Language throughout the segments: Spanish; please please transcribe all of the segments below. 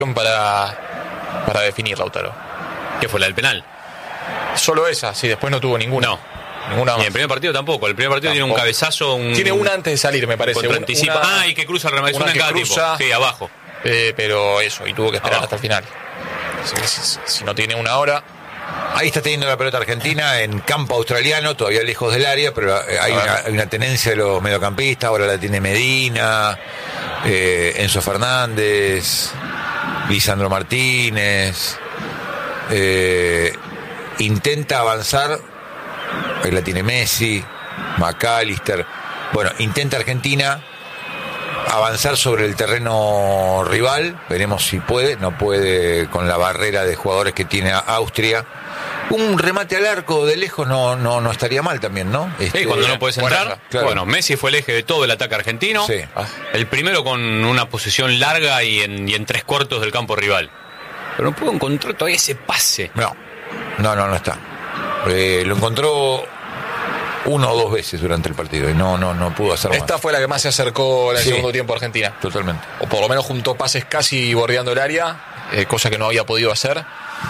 para definir, Lautaro. ¿Qué fue la del penal? Solo esa, sí, después no tuvo ninguna. No. Ninguna Y más. en el primer partido tampoco. El primer partido tiene un cabezazo. Tiene una antes de salir, me parece. Anticipa. Y que cruza el remate. Una en cada cruza, tipo. Sí, abajo. Pero eso, y tuvo que esperar Abajo. hasta el final. Si no tiene una hora. Ahí está teniendo la pelota Argentina en campo australiano, todavía lejos del área, pero hay una tenencia de los mediocampistas. Ahora la tiene Medina, Enzo Fernández, Lisandro Martínez. Intenta avanzar, ahí la tiene Messi, McAllister. Bueno, intenta Argentina avanzar sobre el terreno rival, veremos si puede, no puede con la barrera de jugadores que tiene Austria. Un remate al arco de lejos no estaría mal también, ¿no? Cuando no puedes entrar. Claro. Bueno, Messi fue el eje de todo el ataque argentino. Sí. El primero con una posesión larga y en 3/4 del campo rival. Pero no pudo encontrar todavía ese pase. No está. Lo encontró una o dos veces durante el partido y no pudo hacer más. Esta fue la que más se acercó en el Sí. segundo tiempo a Argentina. Totalmente. O por lo menos juntó pases casi bordeando el área, cosa que no había podido hacer.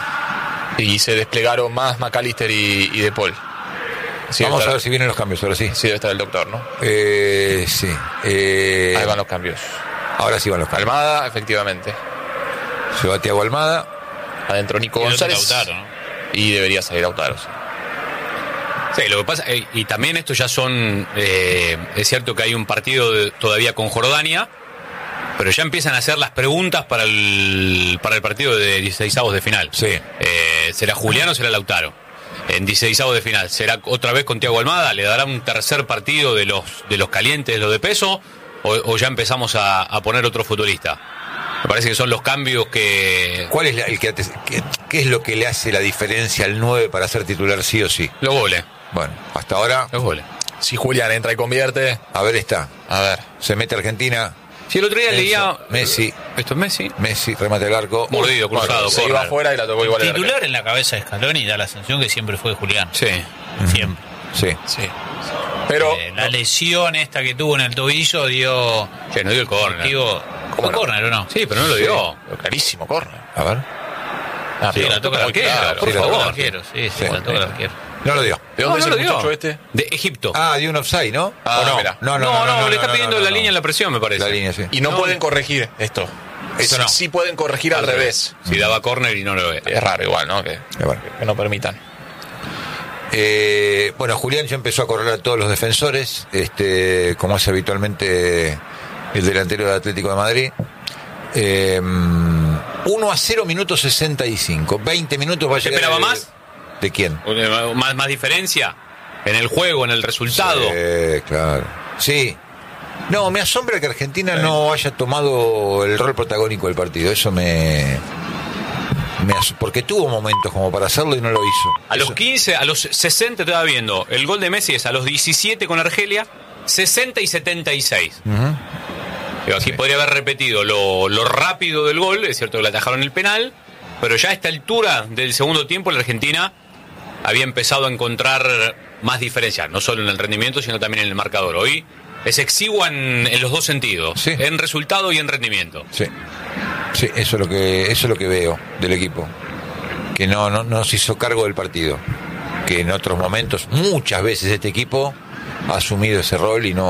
Y se desplegaron más McAllister y De Paul. Sí, Vamos a ver si vienen los cambios, ahora sí. Sí, debe estar el doctor, ¿no? Sí. Ahí van los cambios. Ahora sí van los cambios. Almada, efectivamente. Se va Thiago Almada. Adentro Nico Y el otro González. Lautaro, ¿no? Y debería salir Lautaro. Sí. Sí, lo que pasa, y también estos ya son, es cierto que hay un partido todavía con Jordania, pero ya empiezan a hacer las preguntas para el partido de 16avos de final. Sí. ¿Será Julián o será Lautaro? En 16avos de final, ¿será otra vez con Thiago Almada? ¿Le dará un tercer partido de los calientes, de los de peso? ¿O ya empezamos a poner otro futbolista? Me parece que son los cambios que... ¿Cuál es qué es lo que le hace la diferencia al 9 para ser titular sí o sí? Los goles. Bueno, hasta ahora, Los goles. Si Julián entra y convierte, a ver está. a ver. Se mete Argentina, Si el otro día leía... Messi, ¿Esto es Messi? remate al arco. Mordido, cruzado. Se iba córner. afuera y la tocó igual. Titular en la cabeza de Scaloni da la sensación que siempre fue Julián. Sí. Siempre. Sí. Sí. Pero La lesión esta que tuvo en el tobillo dio... Sí, no dio el córner. Digo, ¿Cómo ¿fue no? córner o no? Sí, pero no lo dio. clarísimo, corre. A ver. Sí, la toca el muy arquero, claro. por Sí, la favor. toca el Arquero, sí, Sí. la toca el arquero. No lo dio. ¿De dónde No, es no el lo dio. muchacho este? De Egipto. De un offside, ¿no? Ah, ¿O no? mira. No, le está pidiendo la línea en la presión, me parece. La línea, sí. Y no pueden corregir esto. Eso no. Sí pueden corregir al revés. Si daba córner y no lo ve. Es raro igual, ¿no? Que no permitan. Bueno, Julián ya empezó a correr a todos los defensores, como hace habitualmente el delantero del Atlético de Madrid. 1-0, minuto 65. 20 minutos va a ¿Se llegar. esperaba más? ¿De quién? ¿Más diferencia? ¿En el juego, en el resultado? Claro. Sí. No, me asombra que Argentina no haya tomado el rol protagónico del partido. Eso porque tuvo momentos como para hacerlo y no lo hizo. A los 15, a los 60 te estaba viendo. El gol de Messi es a los 17 con Argelia, 60 y 76. Digo, aquí podría haber repetido lo rápido del gol. Es cierto que le atajaron el penal, pero ya a esta altura del segundo tiempo la Argentina había empezado a encontrar más diferencias, no solo en el rendimiento, sino también en el marcador. Hoy es exigua en los dos sentidos, Sí. en resultado y en rendimiento. Sí, eso es lo que veo del equipo, que no se hizo cargo del partido, que en otros momentos muchas veces este equipo ha asumido ese rol y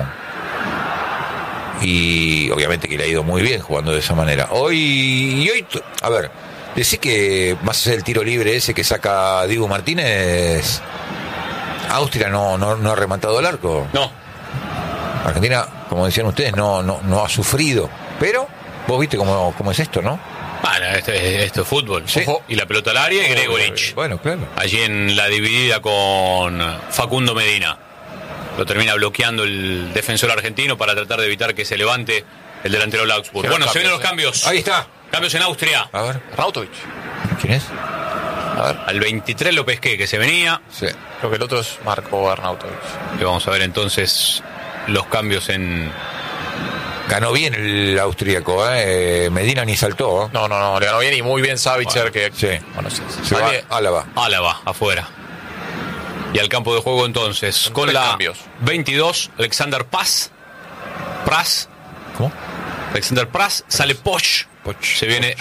obviamente que le ha ido muy bien jugando de esa manera. Hoy a ver, decir que vas a hacer el tiro libre ese que saca Diego Martínez. Austria no ha rematado el arco. No, Argentina, como decían ustedes, no ha sufrido. Pero vos viste cómo es esto, ¿no? bueno, esto es fútbol. Sí. Ojo, y la pelota al área y Gregorich. Bueno, claro. Allí en la dividida con Facundo Medina. Lo termina bloqueando el defensor argentino para tratar de evitar que se levante el delantero del Augsburg. Sí, Bueno, los se vienen los cambios, cambios. Ahí está. Cambios en Austria. A ver, Rautovic. ¿quién es? A ver. Al 23 lo pesqué que se venía. Sí. Creo que el otro es Marco Arnautovic. Y vamos a ver entonces los cambios en... Ganó bien el austríaco, Medina ni saltó. No, le ganó bien y muy bien Savitzer. Bueno, que sí. Bueno, sí. Se va Álava. Álava, afuera. Y al campo de juego entonces, Con con tres la cambios. 22, Alexander Pras. ¿Cómo? Alexander Pras, sale Posch. Se viene